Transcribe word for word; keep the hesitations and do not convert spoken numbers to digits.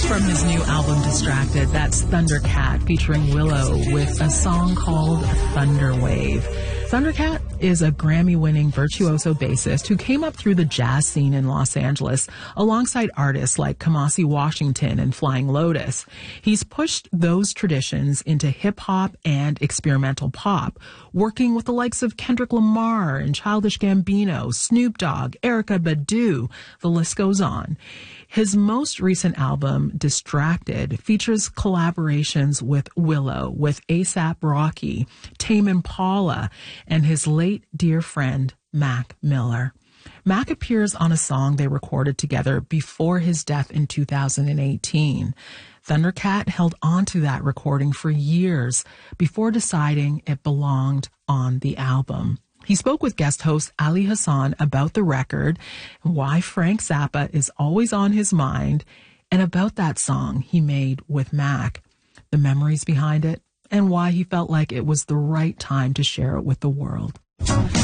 from his new album Distracted. That's Thundercat featuring Willow with a song called Thunderwave. Thundercat is a Grammy-winning virtuoso bassist who came up through the jazz scene in Los Angeles alongside artists like Kamasi Washington and Flying Lotus. He's pushed those traditions into hip-hop and experimental pop, working with the likes of Kendrick Lamar and Childish Gambino, Snoop Dogg, Erykah Badu. The list goes on. His most recent album, Distracted, features collaborations with Willow, with A$AP Rocky, Tame Impala, and his late dear friend, Mac Miller. Mac appears on a song they recorded together before his death in two thousand eighteen. Thundercat held on to that recording for years before deciding it belonged on the album. He spoke with guest host Ali Hassan about the record, why Frank Zappa is always on his mind, and about that song he made with Mac, the memories behind it, and why he felt like it was the right time to share it with the world.